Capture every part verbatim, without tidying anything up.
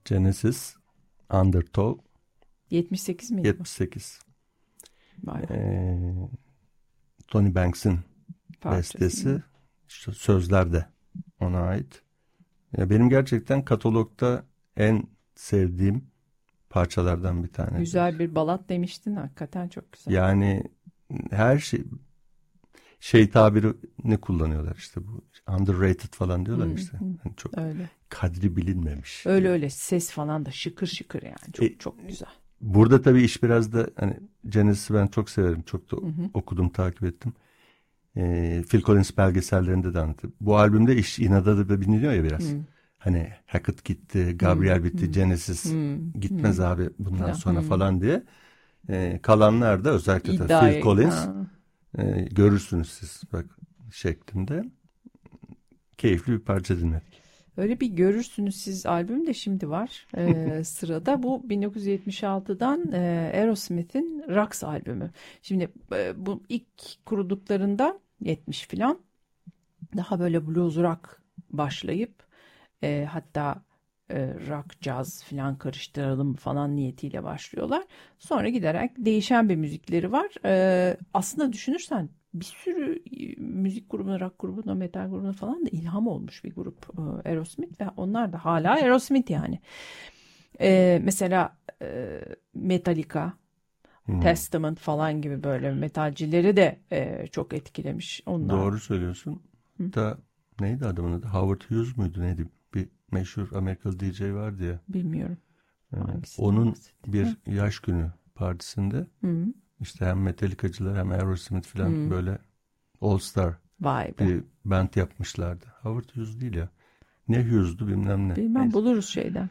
Genesis, Undertow. yetmiş sekiz miydi yetmiş sekiz. Vay Ee, Tony Banks'in Parçası. bestesi. İşte sözler de ona ait. Ya benim gerçekten katalogda en sevdiğim parçalardan bir tanesi. Güzel bir balat demiştin, hakikaten çok güzel. Yani her şey şey tabirini kullanıyorlar işte, bu underrated falan diyorlar Hmm, işte. hmm. Yani çok Öyle. kadri bilinmemiş. Öyle öyle ses falan da şıkır şıkır yani çok E, çok güzel. Burada tabii iş biraz da hani Genesis'i ben çok severim. Çok da Hı hı. okudum, takip ettim. Ee, Phil Collins belgesellerinde de anlatıyor. Bu albümde iş inada da biliniyor ya biraz. Hı. Hani Hackett gitti, Gabriel Hı. bitti, Hı. Genesis Hı. gitmez Hı. abi bundan Falan. sonra Hı. falan diye. Ee, kalanlar da özellikle de İddiaya, Phil Collins ha. e, görürsünüz siz bak şeklinde keyifli bir parça dinledik. Öyle bir görürsünüz siz albüm de şimdi var ee, sırada. Bu bin dokuz yüz yetmiş altıdan e, Aerosmith'in Rocks albümü. Şimdi e, bu ilk kuruduklarında yetmiş filan daha böyle blues rock başlayıp e, hatta e, rock jazz filan karıştıralım falan niyetiyle başlıyorlar. Sonra giderek değişen bir müzikleri var. E, aslında düşünürsen bir sürü e, müzik grubuna, rock grubuna, metal grubuna falan da ilham olmuş bir grup e, Aerosmith ve onlar da hala Aerosmith yani. E, mesela e, Metallica, Hmm. Testament falan gibi böyle metalcileri de e, çok etkilemiş onlar. Doğru söylüyorsun. Hı. Da neydi adamın adı? Howard Hughes muydu neydi? Bir meşhur Amerikalı D J vardı ya. Bilmiyorum. Ee, Hangisinden onun bahsettin? bir Hı. yaş günü partisinde Hı. işte hem Metallica'cılar hem Aerosmith falan Hmm. böyle All Star Vay be. bir band yapmışlardı. Howard Hughes değil ya. Ne Hughes'du bilmem ne. Bilmem, Neyse. buluruz şeyden.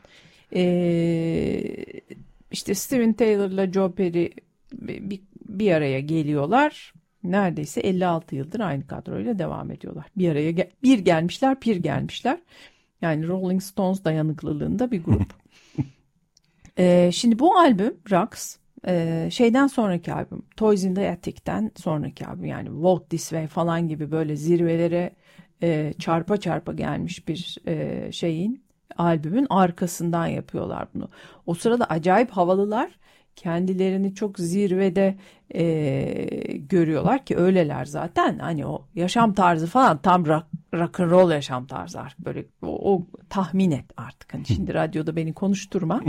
Ee, işte Steven Taylor'la Joe Perry bir, bir, bir araya geliyorlar. Neredeyse elli altı yıldır aynı kadroyla devam ediyorlar. Bir araya gel- bir gelmişler, pir gelmişler. Yani Rolling Stones dayanıklılığında bir grup. Ee, şimdi bu albüm Rocks e, şeyden sonraki albüm, Toys in the Attic'ten sonraki albüm, yani Walk This Way falan gibi böyle zirvelere e, çarpa çarpa gelmiş bir e, şeyin, albümün arkasından yapıyorlar bunu. O sırada acayip havalılar, kendilerini çok zirvede e, görüyorlar ki öyleler zaten, hani o yaşam tarzı falan tam rock, rock and roll yaşam tarzı artık böyle o, o tahmin et artık, hani şimdi radyoda beni konuşturma.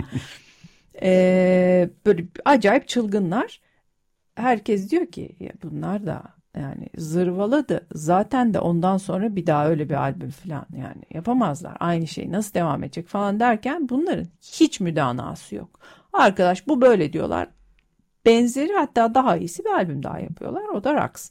Ee, böyle acayip çılgınlar. Herkes diyor ki ya bunlar da yani zırvaladı. Zaten de ondan sonra bir daha öyle bir albüm falan yani yapamazlar. Aynı şey nasıl devam edecek falan derken bunların hiç müdanası yok. Arkadaş bu böyle diyorlar. Benzeri hatta daha iyisi bir albüm daha yapıyorlar. O da Rocks.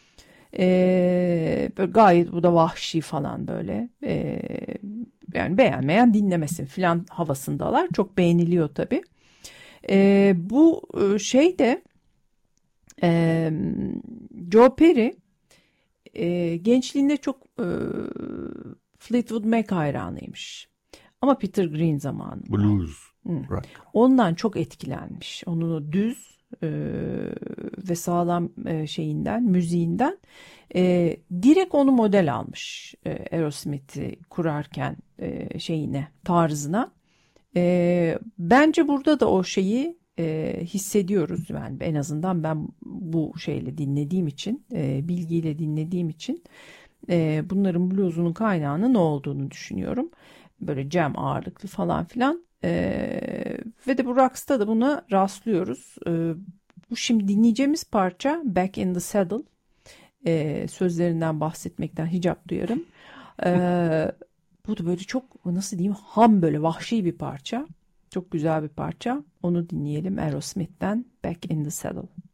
Ee, böyle gayet bu da vahşi falan böyle. Ee, yani beğenmeyen dinlemesin falan havasındalar. Çok beğeniliyor tabii. E, bu şey de e, Joe Perry e, gençliğinde çok e, Fleetwood Mac hayranıymış. Ama Peter Green zamanında. Blues. Hı. Rock. Ondan çok etkilenmiş. Onun o düz e, ve sağlam e, şeyinden, müziğinden e, direkt onu model almış e, Aerosmith'i kurarken e, şeyine, tarzına. E, bence burada da o şeyi e, hissediyoruz. Yani en azından ben bu şeyle dinlediğim için, e, bilgiyle dinlediğim için e, bunların bluesunun kaynağının ne olduğunu düşünüyorum. Böyle jam ağırlıklı falan filan. E, ve de bu Rocks'ta da buna rastlıyoruz. E, bu şimdi dinleyeceğimiz parça Back in the Saddle. E, sözlerinden bahsetmekten hicap duyarım. E, bu da böyle çok, nasıl diyeyim, ham, böyle vahşi bir parça. Çok güzel bir parça. Onu dinleyelim Aerosmith'ten Back in the Saddle.